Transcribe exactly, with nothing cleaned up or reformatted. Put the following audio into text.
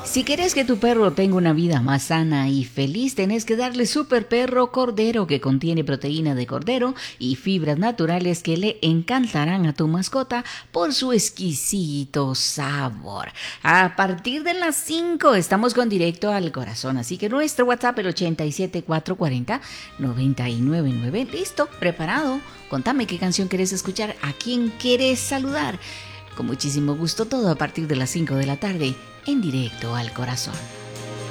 Si quieres que tu perro tenga una vida más sana y feliz, tenés que darle Super Perro Cordero, que contiene proteína de cordero y fibras naturales que le encantarán a tu mascota por su exquisito sabor. A partir de las cinco estamos con Directo al Corazón, así que nuestro WhatsApp el ochenta y siete, cuatrocientos cuarenta, noventa y nueve nueve. Listo, preparado. Contame qué canción querés escuchar, a quién querés saludar. Con muchísimo gusto, todo a partir de las cinco de la tarde en Directo al Corazón.